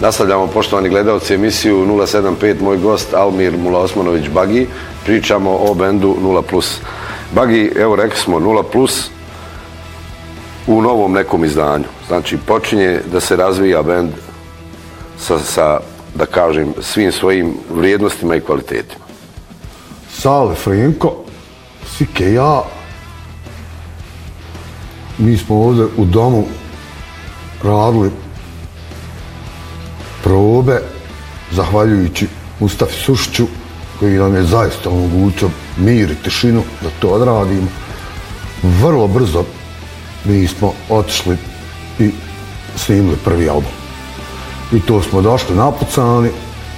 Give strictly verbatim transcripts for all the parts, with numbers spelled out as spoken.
Nastavljamo, poštovani gledalci, emisiju nula sedam pet, moj gost Almir Mulaosmanović Bagi. Pričamo o bendu nula plus. Bagi, evo rekli smo nula plus u novom nekom izdanju. Znači, počinje da se razvija bend sa, sa, da kažem, svim svojim vrijednostima i kvalitetima. Sale, Frenko, Sike, ja, mi smo ovdje u domu radili probe, zahvaljujući Mustafi Sušiću, koji nam je zaista omogućio mir i tišinu da to odradimo. Vrlo brzo mi smo otišli i snimili prvi album. I to smo došli napucani,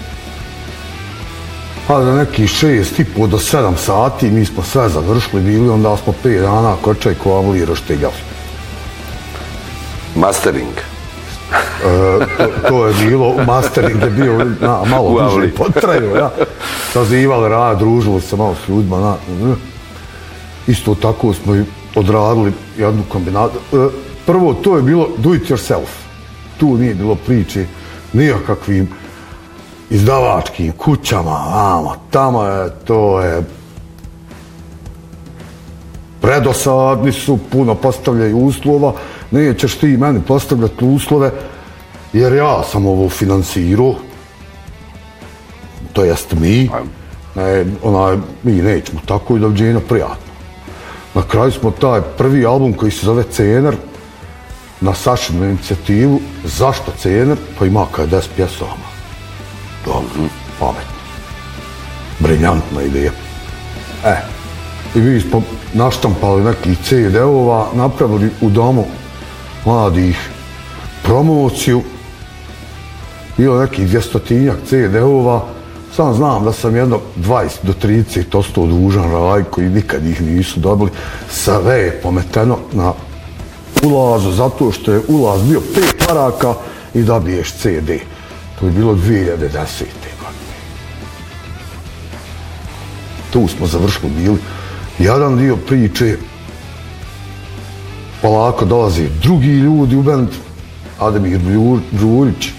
a za nekih šest i po do sedam sati mi smo sve završili, bili, onda smo pet dana kočaj kovali i roštegali. Mastering. E, to, to je bilo, mastering je bio na, malo duže potrajao, ja. Sazivali rad, družili se malo s ljudima. Na, isto tako smo i odradili jednu kombinaciju. E, prvo, to je bilo do it yourself. Tu nije bilo priče nijakakvim izdavačkim kućama, ama, tamo je, to je predosadni su, puno postavljaju uslova, nećeš ti meni postavljati uslove, jer ja sam ovo finansirao, to jest mi, ne, onaj, mi nećemo tako i doviđenja prijatno. Na kraju smo taj prvi album koji se zove Cener, na Sašinu inicijativu. Zašto Cener? Pa ima kaj deset pjesama. Dobro, pametno. Briljantna ideja. E, i mi smo naštampali nekih ce de-ova, napravili u domu mladih promociju. Bilo nekih dvjestotinjak ce de-ova. Sam znam da sam jedno dvadeset do trideset ostao dužan raj koji nikad ih nisu dobili. Sve je pometeno na ulazu, zato što je ulaz bio pet maraka i dobiješ ce de. To je bilo dvije hiljade desete. Tu smo završili bili. Jedan dio priče, polako dolaze drugi ljudi u bend, Ademir Đuljić,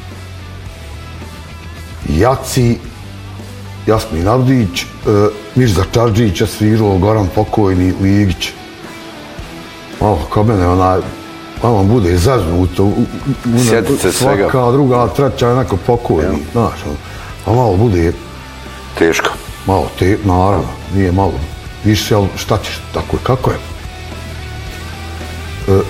Jaci, Jasmin Avdić, e, Mirza Čarđić je svirao, Goran Pokojni, Ligić. Malo kao mene, onaj, malo bude zaznuto, Sjetite svega. Svaka druga, treća je neko pokojni, znaš, pa malo bude... Teško. Malo te, naravno, nije malo više, ali šta ćeš, tako je, kako je. E,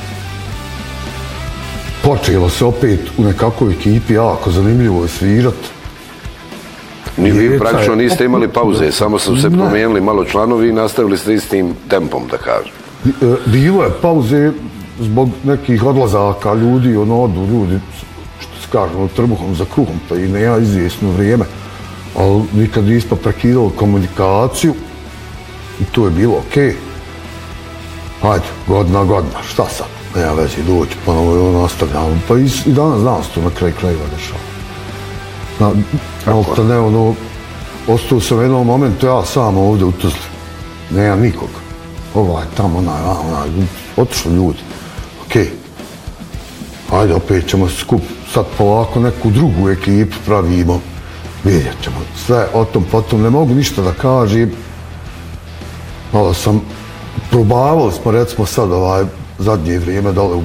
počelo se opet u nekakvoj ekipi, jako zanimljivo je svirat. Ni vi praktično niste imali pauze, samo su se promijenili malo članovi i nastavili ste istim tempom, da kažem. E, bilo je pauze zbog nekih odlazaka ljudi, ono odu ljudi, što se kažemo, trbuhom za kruhom, pa i ne ja izvjesno vrijeme. Ali nikad nismo prekidali komunikaciju i to je bilo okej. Okay. Hajde, godina, godina, šta sad? Nema veze, doći, ponovo nastavljamo. Pa i, i danas danas to na kraj krajeva dešava. Na, na, ne, ono, ostao sam u jednom momentu ja sam ovdje u Tuzli. Nema nikog. Ovaj, tamo, onaj, onaj, otišli ljudi. Okej. Okay. Hajde, opet ćemo skup, sad polako neku drugu ekipu pravimo. Vidjet ćemo sve o tom potom, ne mogu ništa da kažem. Malo sam, probavali smo recimo sad ovaj zadnje vrijeme dole u